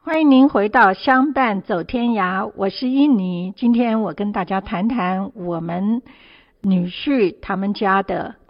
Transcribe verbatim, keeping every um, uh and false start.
欢迎您回到相伴走天涯，我是印尼。今天我跟大家谈谈我们女婿他们家的